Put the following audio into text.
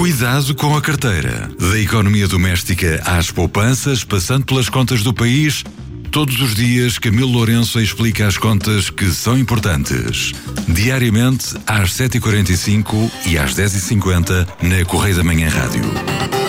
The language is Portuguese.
Cuidado com a carteira. Da economia doméstica às poupanças, passando pelas contas do país, todos os dias Camilo Lourenço explica as contas que são importantes. Diariamente às 7h45 e às 10h50 na Correio da Manhã Rádio.